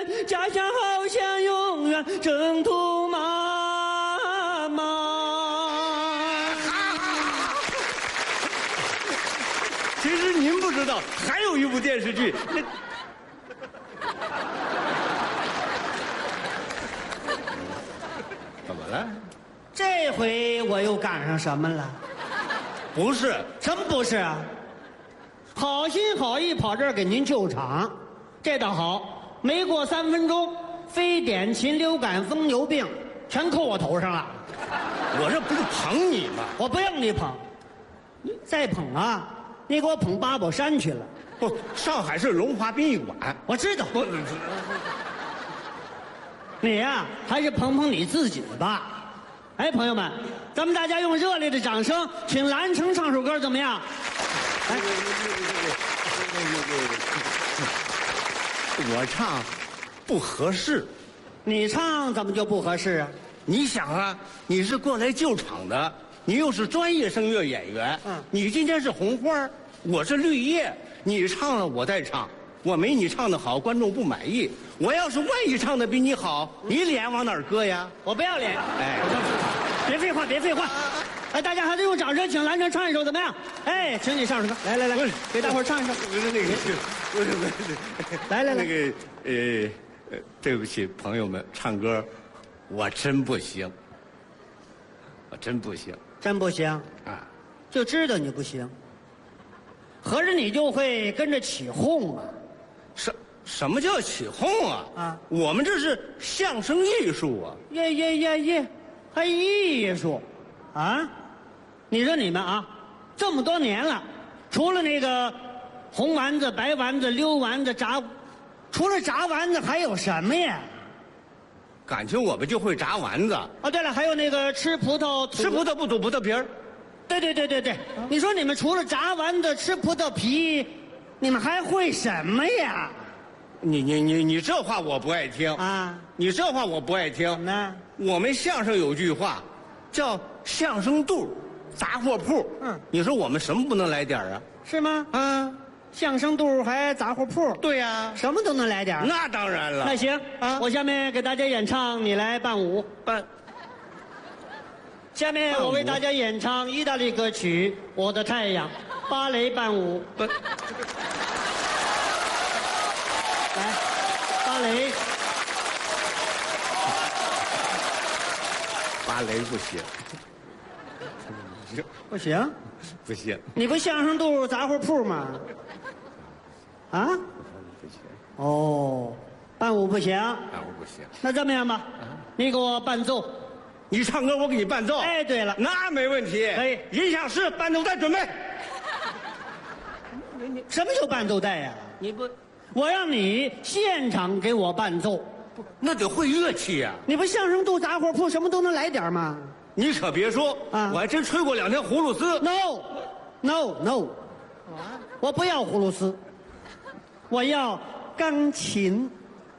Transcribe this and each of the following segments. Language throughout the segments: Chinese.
远，家乡好像永远征途茫茫。 其实您不知道，还有一部电视剧，怎么了？ 这回我又赶上什么了？ 不是， 什么不是啊？好心好意跑这儿给您救场，这倒好，没过3分钟，非典、禽流感、疯牛病全扣我头上了。 我这不是捧你吗？ 我不用你捧，你再捧啊，你给我捧八宝山去了。 不，上海市龙华殡仪馆。 我知道，你呀、还是捧捧你自己吧。哎，朋友们，咱们大家用热烈的掌声，请蓝城唱首歌，怎么样？来， 我唱不合适。 你唱怎么就不合适啊？ 你想啊，你是过来救场的，你又是专业声乐演员，你今天是红花，我是绿叶，你唱了我再唱，我没你唱的好，观众不满意。我要是万一唱的比你好，你脸往哪儿搁呀？ 我不要脸。 哎， 别废话，别废话。哎，大家还是用掌声请蓝城唱一首怎么样？哎，请你上首歌，来来来，给大伙儿唱一首。来来来， 那个对不起，朋友们，唱歌我真不行，我真不行真不行啊！ 就知道你不行，合着你就会跟着起哄啊？ 什么叫起哄啊？ 啊， 我们这是相声艺术啊！ 耶，还艺术，啊？你说你们啊，这么多年了，除了那个红丸子、白丸子、溜丸子、除了炸丸子还有什么呀？ 感情我们就会炸丸子。 哦，对了，还有那个吃葡萄不吐葡萄皮儿。 对，你说你们除了炸丸子、吃葡萄皮，你们还会什么呀？ 你这话我不爱听啊！ 你这话我不爱听。 怎么呢？ 我们相声有句话，叫相声肚、杂货铺。你说我们什么不能来点啊？ 是吗？ 啊， 相声肚还杂货铺？ 对呀， 什么都能来点。 那当然了。 那行啊，我下面给大家演唱，你来伴舞。下面我为大家演唱意大利歌曲《我的太阳》，芭蕾伴舞。来，芭蕾。 芭蕾不行， 不行， 不行， 你不相声肚杂货铺吗？啊？ 不行， 哦，伴舞不行。 伴舞不行。 那这么样吧，你给我伴奏。 你唱歌，我给你伴奏。 哎，对了， 那没问题。 可以。 音响师，伴奏带准备。 什么叫伴奏带呀？你不，我让你现场给我伴奏。 那得会乐器呀。 你不相声肚杂货铺什么都能来点吗？ 你可别说啊，我还真吹过2天葫芦丝。 No，我不要葫芦丝，我要钢琴。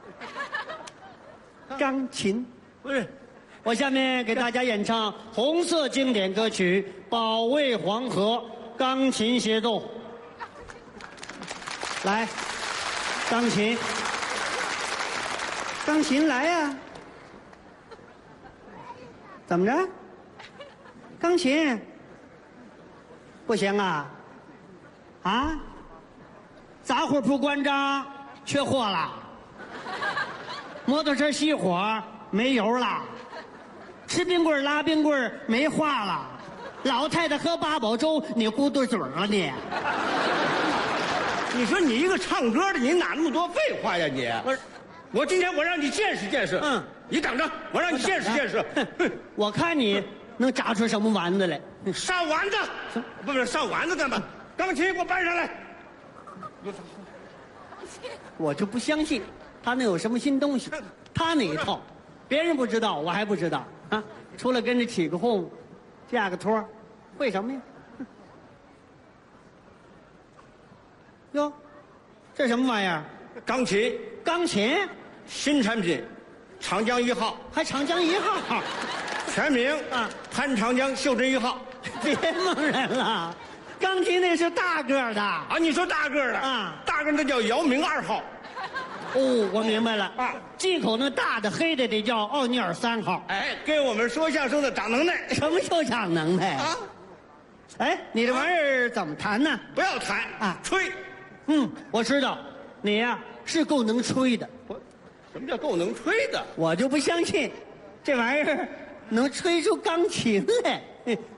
钢琴不是。 我下面给大家演唱红色经典歌曲《保卫黄河》，钢琴协奏。来，钢琴来呀！怎么着？钢琴不行啊？啊？杂货铺关张，缺货了。摩托车熄火，没油了。吃冰棍拉冰棍没话了，老太太喝八宝粥，你咕嘟嘴了你。 你说你一个唱歌的，你哪那么多废话呀你？我今天我让你见识见识。你等着，我让你见识见识。 我看你能炸出什么丸子来？ 上丸子，不是上丸子干嘛？钢琴给我搬上来。 我就不相信他能有什么新东西，他那一套，别人不知道，我还不知道啊！除了跟着起个哄，架个托，会什么呀？哟，这什么玩意儿？ 钢琴， 钢琴， 新产品，长江1号， 还长江1号， 全名啊，潘长江袖珍1号。 别蒙人了，钢琴那是大个的啊！你说大个的啊， 大个那叫姚明2号。 哦，我明白了啊，进口那大的黑的得叫奥尼尔3号。 哎，给我们说相声的长能耐。 什么叫长能耐啊？ 哎，你这玩意儿怎么弹呢？ 不要弹啊， 吹。 我知道，你呀是够能吹的。 什么叫够能吹的？ 我就不相信，这玩意儿能吹出钢琴来。